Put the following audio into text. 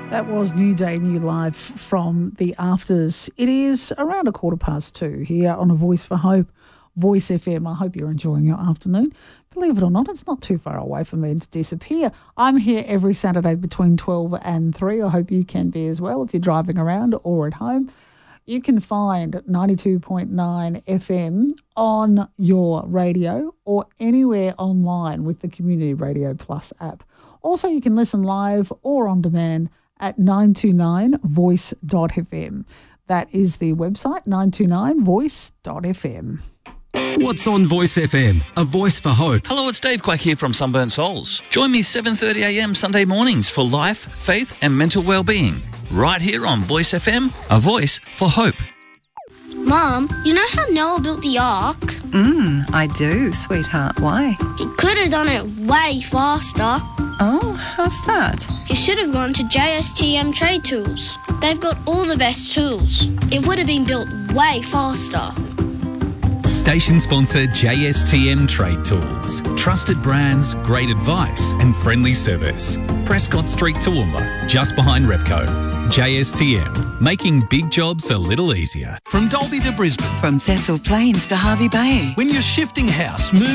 That was New Day, New Life from the Afters. It is around 2:15 here on A Voice for Hope, Voice FM. I hope you're enjoying your afternoon. Believe it or not, it's not too far away for me to disappear. I'm here every Saturday between 12 and 3. I hope you can be as well if you're driving around or at home. You can find 92.9 FM on your radio or anywhere online with the Community Radio Plus app. Also, you can listen live or on demand at 929voice.fm. That is the website, 929voice.fm. What's on Voice FM? A voice for hope. Hello, it's Dave Quack here from Sunburnt Souls. Join me 7:30am Sunday mornings for life, faith and mental well-being. Right here on Voice FM, a voice for hope. Mum, you know how Noah built the Ark? I do, sweetheart. Why? He could have done it way faster. Oh, how's that? He should have gone to JSTM Trade Tools. They've got all the best tools. It would have been built way faster. Station sponsor JSTM Trade Tools. Trusted brands, great advice and friendly service. Prescott Street, Toowoomba, just behind Repco. JSTM, making big jobs a little easier. From Dalby to Brisbane. From Cecil Plains to Harvey Bay. When you're shifting house, move